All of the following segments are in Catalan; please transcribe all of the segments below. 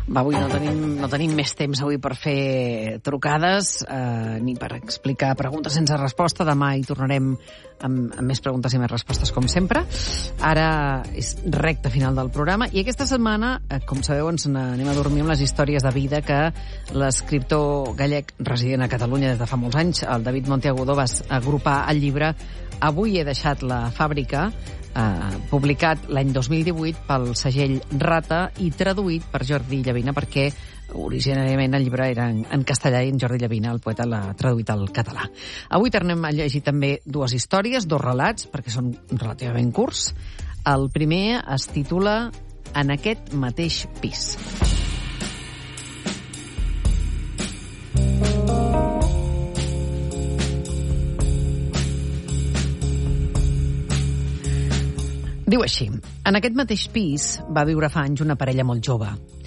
Avui no tenim més temps avui per fer trucades ni per explicar preguntes sense resposta. Demà hi tornarem amb més preguntes i més respostes, com sempre. Ara és recta final del programa i aquesta setmana, com sabeu, ens anem a dormir amb les històries de vida que l'escriptor gallec resident a Catalunya des de fa molts anys, el David Monteagudo, va agrupar al llibre Avui he deixat la fàbrica, publicat l'any 2018 pel segell Rata i traduït per Jordi Llavina, perquè originàriament el llibre era en castellà i en Jordi Llavina, el poeta, l'ha traduït al català. Avui tornem a llegir també dues històries, dos relats, perquè són relativament curts. El primer es titula En aquest mateix pis. Diu així: en aquest mateix pis va viure fa anys una parella molt jove.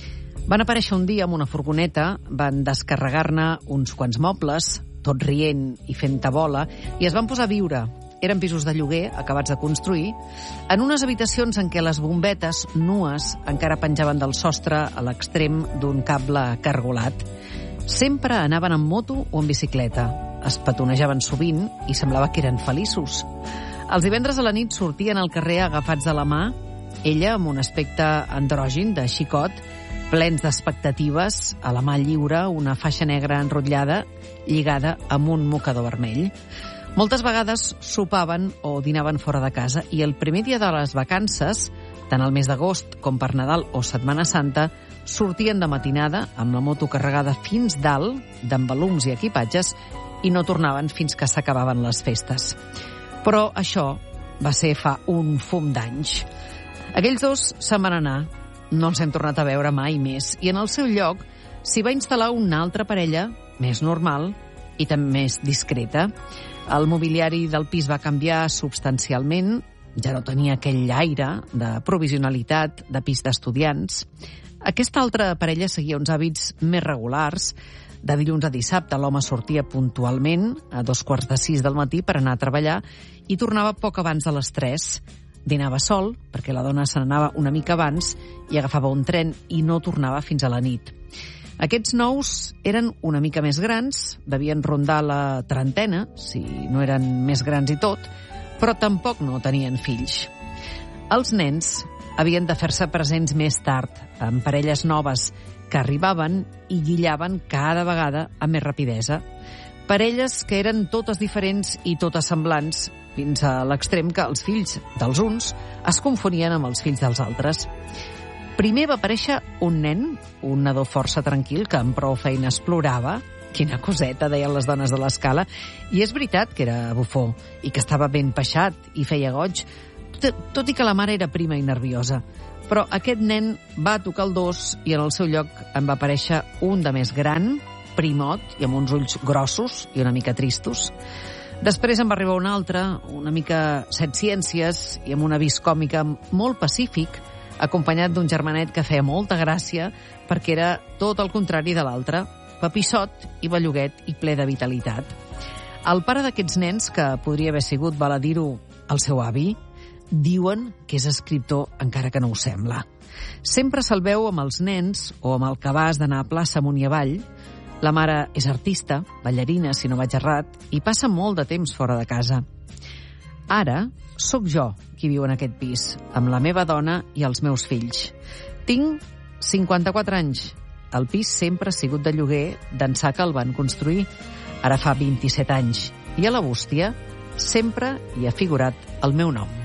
Van aparèixer un dia amb una furgoneta, van descarregar-ne uns quants mobles, tot rient i fent tabola, i es van posar a viure. Eren pisos de lloguer, acabats de construir, en unes habitacions en què les bombetes, nues, encara penjaven del sostre a l'extrem d'un cable cargolat. Sempre anaven en moto o en bicicleta. Es petonejaven sovint i semblava que eren feliços. Els divendres a la nit sortien al carrer agafats de la mà, ella amb un aspecte andrògin de xicot, plens d'expectatives, a la mà lliure, una faixa negra enrotllada, lligada amb un mocador vermell. Moltes vegades sopaven o dinaven fora de casa i el primer dia de les vacances, tant al mes d'agost com per Nadal o Setmana Santa, sortien de matinada amb la moto carregada fins dalt d'embalums i equipatges i no tornaven fins que s'acabaven les festes. Però això va ser fa un fum d'anys. Aquells dos se'n van anar, no els hem tornat a veure mai més, i en el seu lloc s'hi va instal·lar una altra parella, més normal i també més discreta. El mobiliari del pis va canviar substancialment, ja no tenia aquell aire de provisionalitat de pis d'estudiants. Aquesta altra parella seguia uns hàbits més regulars. De dilluns a dissabte l'home sortia puntualment a 5:45 del matí per anar a treballar i tornava poc abans de les 3. Dinava sol, perquè la dona se n'anava una mica abans i agafava un tren i no tornava fins a la nit. Aquests nous eren una mica més grans, devien rondar la trentena, si no eren més grans i tot, però tampoc no tenien fills. Els nens havien de fer-se presents més tard, amb parelles noves que arribaven i guillaven cada vegada amb més rapidesa. Parelles que eren totes diferents i totes semblants, fins a l'extrem que els fills dels uns es confonien amb els fills dels altres. Primer va aparèixer un nen, un nadó força tranquil, que amb prou feines plorava. Quina coseta, deien les dones de l'escala. I és veritat que era bufó i que estava ben peixat i feia goig, tot i que la mare era prima i nerviosa. Però aquest nen va tocar el 2 i en el seu lloc en va aparèixer un de més gran, primot i amb uns ulls grossos i una mica tristos. Després en va arribar un altre, una mica set ciències i amb un avís còmica molt pacífic, acompanyat d'un germanet que feia molta gràcia perquè era tot el contrari de l'altre, papissot i belluguet i ple de vitalitat. El pare d'aquests nens, que podria haver sigut, val a dir-ho, el seu avi, diuen que és escriptor, encara que no ho sembla. Sempre se'l veu amb els nens o amb el cabàs d'anar a plaça amunt i avall. La mare és artista, ballarina, si no vaig errat, i passa molt de temps fora de casa. Ara sóc jo qui viu en aquest pis, amb la meva dona i els meus fills. Tinc 54 anys. El pis sempre ha sigut de lloguer d'ençà que el van construir, ara fa 27 anys. I a la bústia sempre hi ha figurat el meu nom.